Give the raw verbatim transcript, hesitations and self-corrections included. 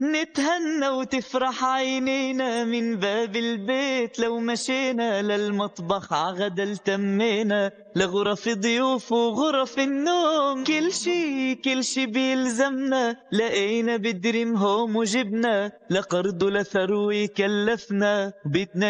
نتهنى وتفرح عينينا من باب البيت، لو مشينا للمطبخ عغدا التمينا، لغرف ضيوف وغرف النوم، كل شي كل شي بيلزمنا لقينا بدريم هوم وجبنا، لقرض ولا ثروة كلفنا بيتنا